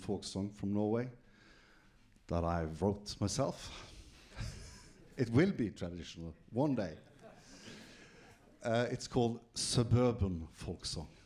folk song from Norway that I wrote myself. It will be traditional one day. It's called Suburban Folk Song.